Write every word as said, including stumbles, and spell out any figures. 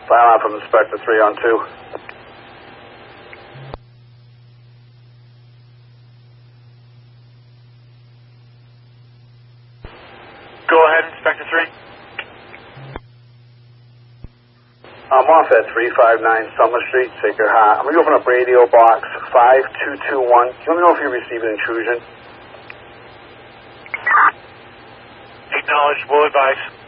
File out from Inspector three on two. Go ahead, Inspector three. I'm off at three five nine Summer Street, Sacred Heart. I'm going to open up radio box five two two one. Let me know if you receive an intrusion. Acknowledged. Will advise.